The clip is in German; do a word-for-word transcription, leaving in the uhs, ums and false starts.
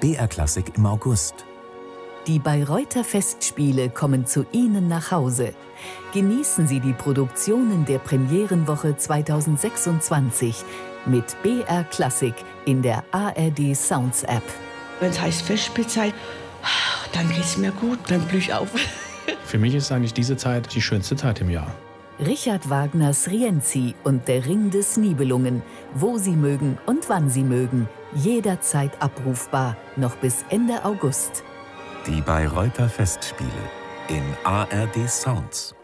B R Klassik im August. Die Bayreuther Festspiele kommen zu Ihnen nach Hause. Genießen Sie die Produktionen der Premierenwoche zweitausendsechsundzwanzig mit B R Klassik in der A R D Sounds App. Wenn es heißt Festspielzeit, dann geht es mir gut, dann blühe ich auf. Für mich ist eigentlich diese Zeit die schönste Zeit im Jahr. Richard Wagners Rienzi und der Ring des Nibelungen. Wo Sie mögen und wann Sie mögen. Jederzeit abrufbar, noch bis Ende August. Die Bayreuther Festspiele in A R D Sounds.